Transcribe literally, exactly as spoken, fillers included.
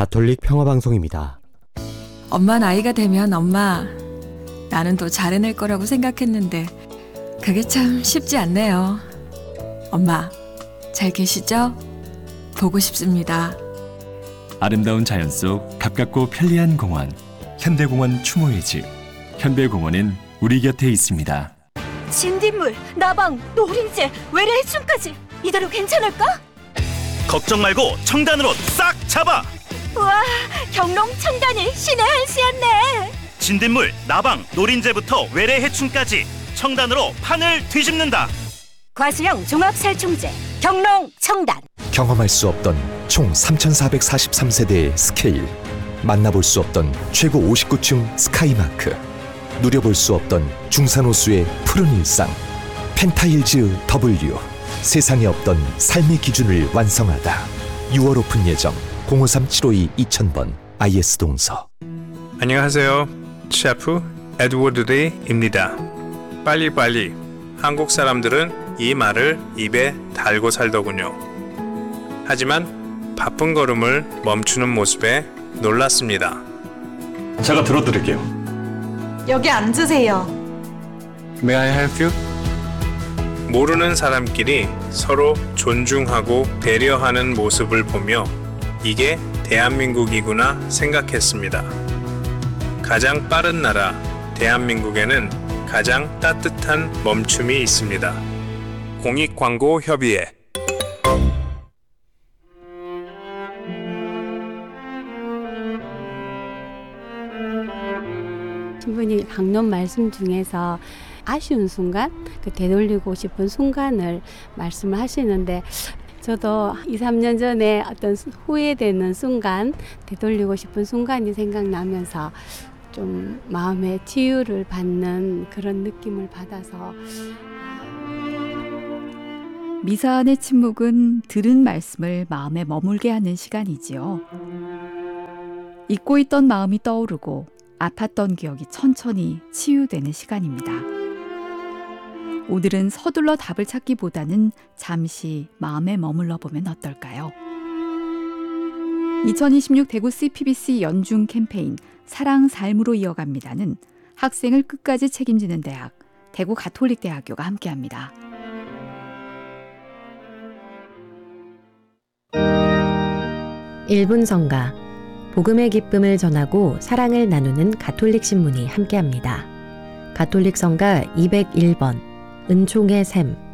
가톨릭 평화방송입니다. 엄마 나이가 되면 엄마, 나는 또 잘해낼 거라고 생각했는데 그게 참 쉽지 않네요. 엄마, 잘 계시죠? 보고 싶습니다. 아름다운 자연 속 가깝고 편리한 공원, 현대공원 추모의 집. 현대공원은 우리 곁에 있습니다. 진딧물, 나방, 노린재, 외래해충까지 이대로 괜찮을까? 걱정 말고 청단으로 싹 잡아! 우와, 경농 청단이 신의 한 수였네. 진딧물, 나방, 노린재부터 외래해충까지 청단으로 판을 뒤집는다. 과수형 종합살충제 경농 청단. 경험할 수 없던 총 삼천사백사십삼 세대의 스케일, 만나볼 수 없던 최고 오십구 층 스카이마크, 누려볼 수 없던 중산호수의 푸른 일상. 펜타일즈 W, 세상에 없던 삶의 기준을 완성하다. 유월 오픈 예정. 공오삼 칠오이 이천 번 아이에스 동서. 안녕하세요. 셰프 에드워드 리입니다. 빨리빨리. 한국 사람들은 이 말을 입에 달고 살더군요. 하지만 바쁜 걸음을 멈추는 모습에 놀랐습니다. 제가 들어드릴게요. 여기 앉으세요. May I help you? 모르는 사람끼리 서로 존중하고 배려하는 모습을 보며 이게 대한민국이구나 생각했습니다. 가장 빠른 나라 대한민국에는 가장 따뜻한 멈춤이 있습니다. 공익광고협의회. 신부님 방론 말씀 중에서 아쉬운 순간, 그 되돌리고 싶은 순간을 말씀을 하시는데, 저도 이, 삼 년 전에 어떤 후회되는 순간, 되돌리고 싶은 순간이 생각나면서 좀 마음의 치유를 받는 그런 느낌을 받아서. 미사 안의 침묵은 들은 말씀을 마음에 머물게 하는 시간이지요. 잊고 있던 마음이 떠오르고 아팠던 기억이 천천히 치유되는 시간입니다. 오늘은 서둘러 답을 찾기보다는 잠시 마음에 머물러 보면 어떨까요? 이천이십육 대구 씨피비씨 연중 캠페인 사랑 삶으로 이어갑니다는 학생을 끝까지 책임지는 대학, 대구 가톨릭대학교가 함께합니다. 일 분 성가, 복음의 기쁨을 전하고 사랑을 나누는 가톨릭 신문이 함께합니다. 가톨릭 성가 이백일 번, 은총의 샘.